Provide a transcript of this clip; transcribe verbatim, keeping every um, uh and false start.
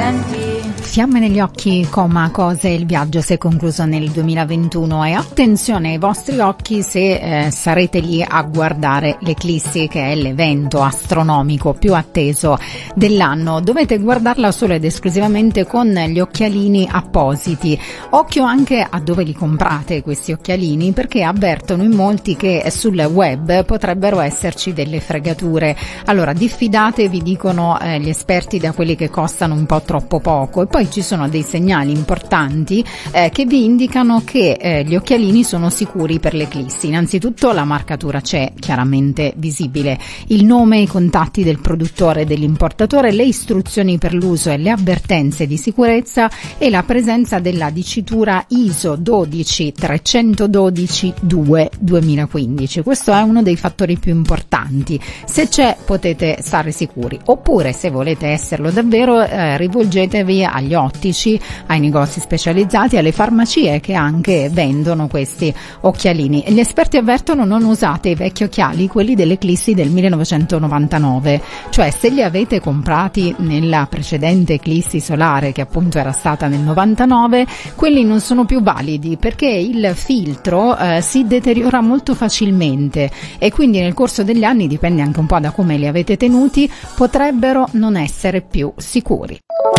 Fiamme negli occhi, coma, cose, il viaggio si è concluso nel duemilaventuno e attenzione ai vostri occhi se eh, sarete lì a guardare l'eclissi, che è l'evento astronomico più atteso dell'anno. Dovete guardarla solo ed esclusivamente con gli occhialini appositi. Occhio anche a dove li comprate questi occhialini, perché avvertono in molti che sul web potrebbero esserci delle fregature. Allora diffidatevi, dicono eh, gli esperti, da quelli che costano un po' troppo poco. E poi ci sono dei segnali importanti eh, che vi indicano che eh, gli occhialini sono sicuri per l'eclissi. Innanzitutto la marcatura c'è chiaramente visibile, il nome, i contatti del produttore e dell'importatore, le istruzioni per l'uso e le avvertenze di sicurezza e la presenza della dicitura I S O dodici trecentododici due duemilaquindici. Questo è uno dei fattori più importanti. Se c'è potete stare sicuri, oppure se volete esserlo davvero eh, rivolgetevi agli ottici, ai negozi specializzati, alle farmacie che anche vendono questi occhialini. Gli esperti avvertono: non usate i vecchi occhiali, quelli dell'eclissi del millenovecentonovantanove, cioè se li avete comprati nella precedente eclissi solare, che appunto era stata nel novantanove, quelli non sono più validi, perché il filtro eh, si deteriora molto facilmente e quindi nel corso degli anni, dipende anche un po' da come li avete tenuti, potrebbero non essere più sicuri.